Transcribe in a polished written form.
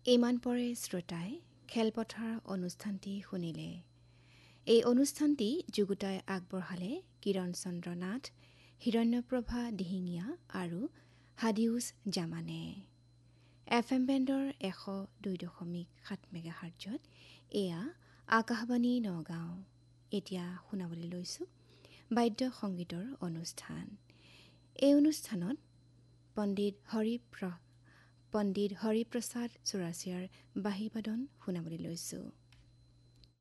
ইমান পৰে শ্ৰোতাই খেলপথাৰ অনুষ্ঠানটি শুনিলে। এই অনুষ্ঠানটি যুগুতাই আগবঢ়ালে কিৰণ চন্দ্ৰ নাথ, হিৰণ্যপ্ৰভা দিহিঙীয়া আৰু হাদিউছ জামানে। FM বেণ্ডৰ 102.7 মেগাহাৰ্টজত এয়া আকাশবাণী নগাঁও। এতিয়া শুনাবলৈ লৈছোঁ বাদ্য সংগীতৰ অনুষ্ঠান। এই অনুষ্ঠানত পণ্ডিত হৰিপ্ৰসাদ চৌৰাচিয়াৰ বাঁহীবাদন শুনাবলৈ লৈছোঁ।